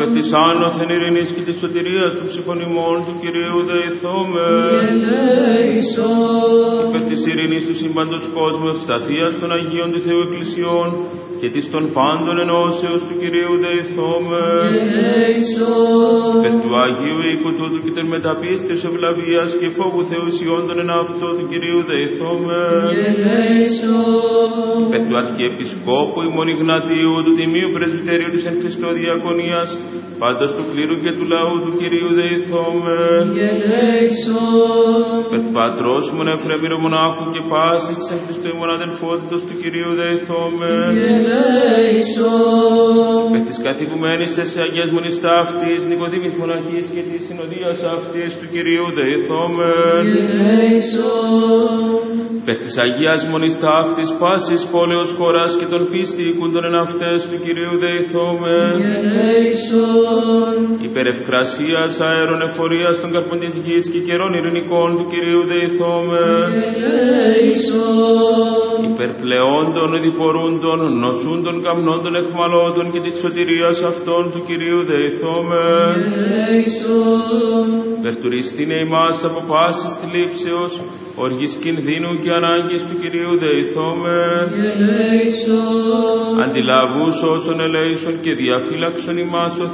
Υπέρ της άνωθεν ειρήνης και της σωτηρίας του ψυχών ημών του Κυρίου δεηθώμε. Υπέρ της ειρήνης του σύμπαντος κόσμου, ευσταθείας των Αγίων του Θεού Εκκλησιών και της των πάντων ενώσεως του Κυρίου δεηθώμε. Υπέρ του Αγίου οίκου τούτου και των μεταπίστεως ευλαβίας και φόβου Θεού ισιόντων εν αυτό του Κυρίου δεηθώμε. Υπέρ του Αρχιεπισκόπου ημών Ιγνατίου, του Τιμίου Πρεσβυτερίου της εν Χριστώ Διακονίας, πάντως του κλήρου και του λαού του Κυρίου δεηθώμε. Υπέρ του Πατρός ημών Εφρέμιρο μονάχου και πάσης της εν Χριστώ ημών αδελφότητος του Κυρίου δεηθώμε. Υπέρ της καθηγουμένης σε Αγίας Μονής ταύτης, νοικοδήμης μοναχής και της συνοδείας αυτής του Κυρίου δεηθώμε. Υπέρ της Αγίας Μονής ταύτης, πάσης πόλεως χώρας και των πίστη οίκουντων εν αυτές του Κυρίου δεηθώμε. Υπέρ ευκρασίας αέρων εφορίας των καρπών της γης και καιρών ειρηνικών του Κυρίου δεηθώμε. Υπέρ πλεόντων, διπορούντων, νοσούντων, καμνόντων, εχμαλώτων και της σωτηρίας αυτών του Κυρίου δεηθώμε. Υπέρ τουριστήνε ημάς από πάσης θλίψεως, οργής κινδύνου και ανάγκης του Κυρίου δεηθώμε. Αντιλαβούς όσων ελέησον και διαφύλαξον ημάς ο